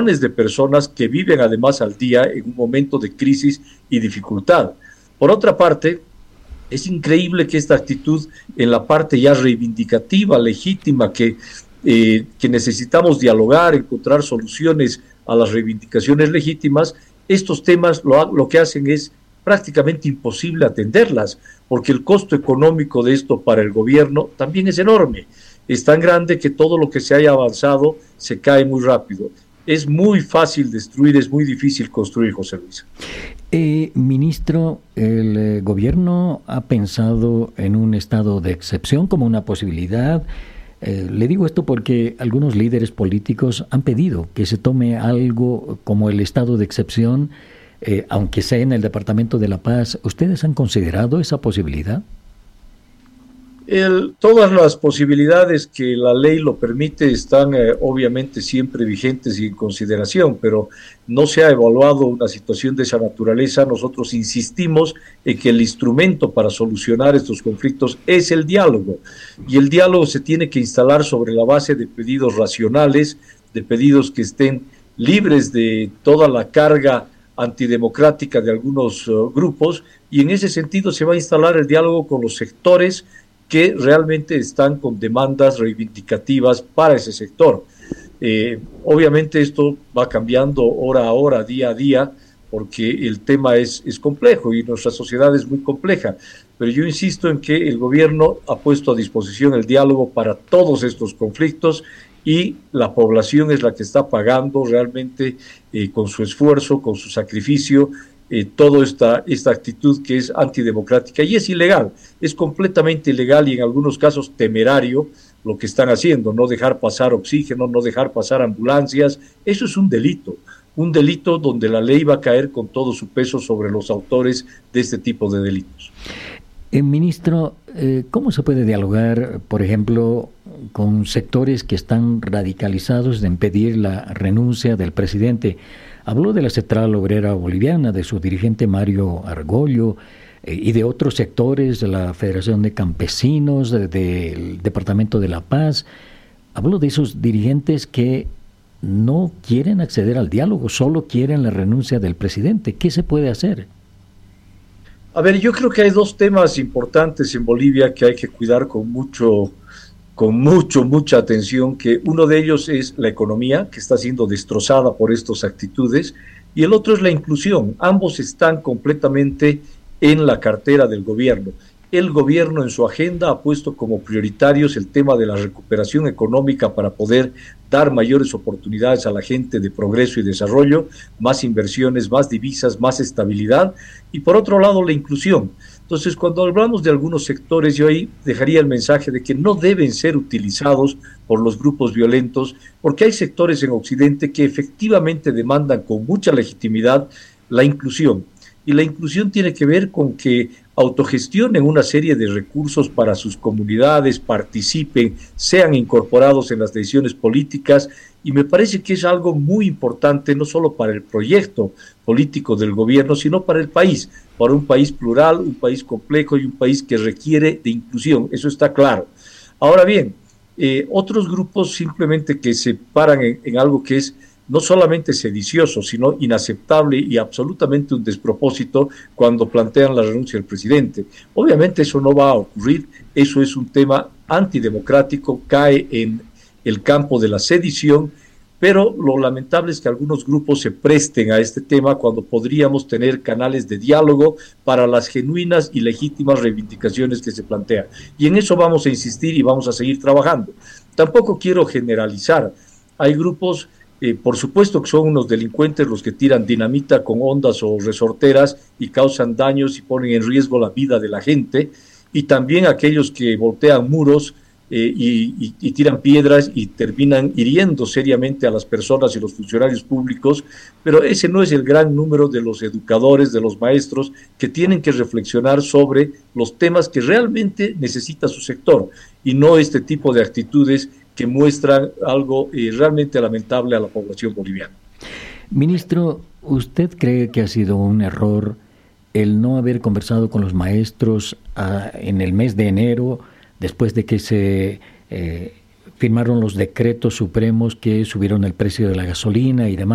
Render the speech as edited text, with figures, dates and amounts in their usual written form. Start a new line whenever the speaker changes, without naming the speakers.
millones de personas que viven además al día en un momento de crisis y dificultad. Por otra parte, es increíble que esta actitud en la parte ya reivindicativa, legítima, que necesitamos dialogar, encontrar soluciones a las reivindicaciones legítimas, estos temas lo que hacen es prácticamente imposible atenderlas, porque el costo económico de esto para el gobierno también es enorme. Es tan grande que todo lo que se haya avanzado se cae muy rápido. Es muy fácil destruir, es muy difícil construir, José Luis.
Ministro, ¿el gobierno ha pensado en un estado de excepción como una posibilidad? Le digo esto porque algunos líderes políticos han pedido que se tome algo como el estado de excepción, aunque sea en el Departamento de la Paz. ¿Ustedes han considerado esa posibilidad?
Todas las posibilidades que la ley lo permite están obviamente siempre vigentes y en consideración, pero no se ha evaluado una situación de esa naturaleza. Nosotros insistimos en que el instrumento para solucionar estos conflictos es el diálogo, y el diálogo se tiene que instalar sobre la base de pedidos racionales, de pedidos que estén libres de toda la carga antidemocrática de algunos grupos, y en ese sentido se va a instalar el diálogo con los sectores que realmente están con demandas reivindicativas para ese sector. Obviamente esto va cambiando hora a hora, día a día, porque el tema es complejo y nuestra sociedad es muy compleja, pero yo insisto en que el gobierno ha puesto a disposición el diálogo para todos estos conflictos, y la población es la que está pagando realmente con su esfuerzo, con su sacrificio, toda esta actitud que es antidemocrática y es ilegal, es completamente ilegal y en algunos casos temerario lo que están haciendo, no dejar pasar oxígeno, no dejar pasar ambulancias. Eso es un delito donde la ley va a caer con todo su peso sobre los autores de este tipo de delitos.
Ministro, ¿cómo se puede dialogar, por ejemplo, con sectores que están radicalizados en pedir la renuncia del presidente? Habló de la Central Obrera Boliviana, de su dirigente Mario Argollo, y de otros sectores, de la Federación de Campesinos, del Departamento de la Paz. Habló de esos dirigentes que no quieren acceder al diálogo, solo quieren la renuncia del presidente. ¿Qué se puede hacer?
A ver, yo creo que hay dos temas importantes en Bolivia que hay que cuidar con mucha atención, que uno de ellos es la economía, que está siendo destrozada por estas actitudes, y el otro es la inclusión. Ambos están completamente en la cartera del gobierno. El gobierno en su agenda ha puesto como prioritarios el tema de la recuperación económica para poder dar mayores oportunidades a la gente de progreso y desarrollo, más inversiones, más divisas, más estabilidad, y por otro lado la inclusión. Entonces, cuando hablamos de algunos sectores, yo ahí dejaría el mensaje de que no deben ser utilizados por los grupos violentos, porque hay sectores en Occidente que efectivamente demandan con mucha legitimidad la inclusión. Y la inclusión tiene que ver con que autogestionen una serie de recursos para sus comunidades, participen, sean incorporados en las decisiones políticas, y me parece que es algo muy importante, no solo para el proyecto político del gobierno, sino para el país, para un país plural, un país complejo y un país que requiere de inclusión, eso está claro. Ahora bien, otros grupos simplemente que se paran en algo que es no solamente sedicioso, sino inaceptable y absolutamente un despropósito cuando plantean la renuncia del presidente. Obviamente eso no va a ocurrir, eso es un tema antidemocrático, cae en el campo de la sedición, pero lo lamentable es que algunos grupos se presten a este tema cuando podríamos tener canales de diálogo para las genuinas y legítimas reivindicaciones que se plantean. Y en eso vamos a insistir y vamos a seguir trabajando. Tampoco quiero generalizar, hay grupos por supuesto que son unos delincuentes los que tiran dinamita con ondas o resorteras y causan daños y ponen en riesgo la vida de la gente, y también aquellos que voltean muros y tiran piedras y terminan hiriendo seriamente a las personas y los funcionarios públicos, pero ese no es el gran número de los educadores, de los maestros, que tienen que reflexionar sobre los temas que realmente necesita su sector, y no este tipo de actitudes que muestran algo realmente lamentable a la población boliviana.
Ministro, ¿usted cree que ha sido un error el no haber conversado con los maestros en el mes de enero, después de que se firmaron los decretos supremos que subieron el precio de la gasolina y demás?